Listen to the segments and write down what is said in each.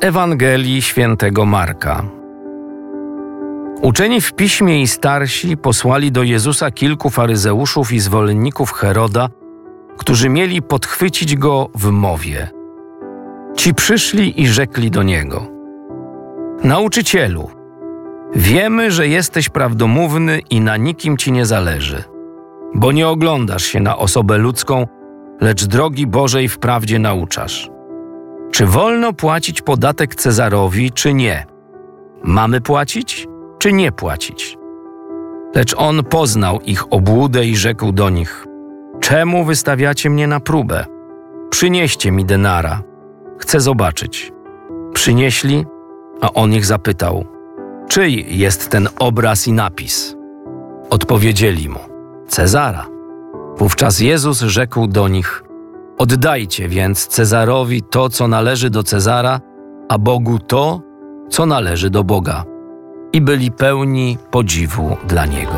Ewangelii Świętego Marka. Uczeni w piśmie i starsi posłali do Jezusa kilku faryzeuszów i zwolenników Heroda, którzy mieli podchwycić go w mowie. Ci przyszli i rzekli do niego: Nauczycielu, wiemy, że jesteś prawdomówny i na nikim ci nie zależy, bo nie oglądasz się na osobę ludzką, lecz drogi Bożej wprawdzie nauczasz. Czy wolno płacić podatek Cezarowi, czy nie? Mamy płacić, czy nie płacić? Lecz on poznał ich obłudę i rzekł do nich: Czemu wystawiacie mnie na próbę? Przynieście mi denara. Chcę zobaczyć. Przynieśli, a on ich zapytał: Czyj jest ten obraz i napis? Odpowiedzieli mu: Cezara. Wówczas Jezus rzekł do nich: Oddajcie więc Cezarowi to, co należy do Cezara, a Bogu to, co należy do Boga. I byli pełni podziwu dla Niego.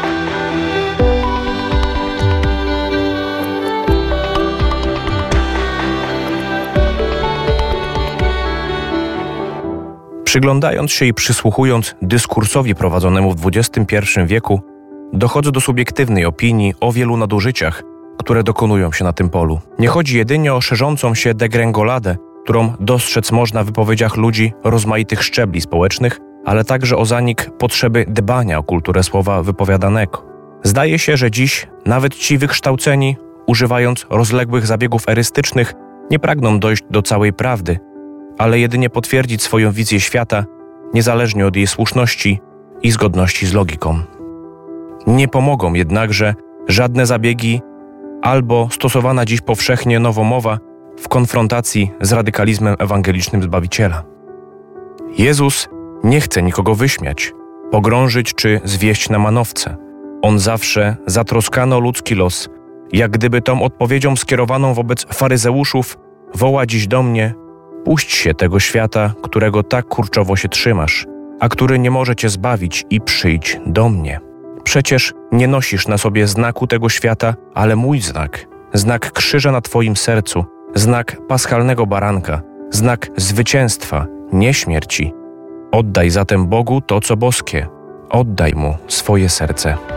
Przyglądając się i przysłuchując dyskursowi prowadzonemu w XXI wieku, dochodzę do subiektywnej opinii o wielu nadużyciach, które dokonują się na tym polu. Nie chodzi jedynie o szerzącą się degrengoladę, którą dostrzec można w wypowiedziach ludzi rozmaitych szczebli społecznych, ale także o zanik potrzeby dbania o kulturę słowa wypowiadanego. Zdaje się, że dziś nawet ci wykształceni, używając rozległych zabiegów erystycznych, nie pragną dojść do całej prawdy, ale jedynie potwierdzić swoją wizję świata, niezależnie od jej słuszności i zgodności z logiką. Nie pomogą jednakże żadne zabiegi albo stosowana dziś powszechnie nowomowa w konfrontacji z radykalizmem ewangelicznym Zbawiciela. Jezus nie chce nikogo wyśmiać, pogrążyć czy zwieść na manowce. On zawsze zatroskano o ludzki los, jak gdyby tą odpowiedzią skierowaną wobec faryzeuszów woła dziś do mnie: puść się tego świata, którego tak kurczowo się trzymasz, a który nie może cię zbawić, i przyjdź do mnie. Przecież nie nosisz na sobie znaku tego świata, ale mój znak krzyża na twoim sercu, znak paschalnego baranka, znak zwycięstwa, nie śmierci. Oddaj zatem Bogu to, co boskie. Oddaj Mu swoje serce.